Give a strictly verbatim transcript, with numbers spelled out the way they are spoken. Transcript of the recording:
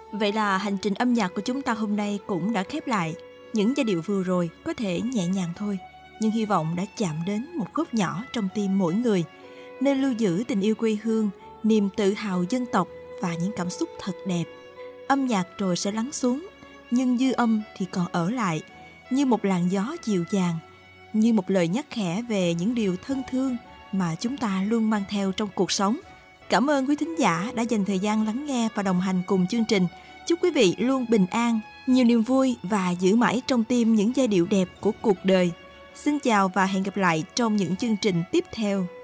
Vậy là hành trình âm nhạc của chúng ta hôm nay cũng đã khép lại. Những giai điệu vừa rồi có thể nhẹ nhàng thôi, nhưng hy vọng đã chạm đến một góc nhỏ trong tim mỗi người, nên lưu giữ tình yêu quê hương, niềm tự hào dân tộc và những cảm xúc thật đẹp. Âm nhạc rồi sẽ lắng xuống, nhưng dư âm thì còn ở lại, như một làn gió dịu dàng, như một lời nhắc khẽ về những điều thân thương mà chúng ta luôn mang theo trong cuộc sống. Cảm ơn quý thính giả đã dành thời gian lắng nghe và đồng hành cùng chương trình. Chúc quý vị luôn bình an, nhiều niềm vui và giữ mãi trong tim những giai điệu đẹp của cuộc đời. Xin chào và hẹn gặp lại trong những chương trình tiếp theo.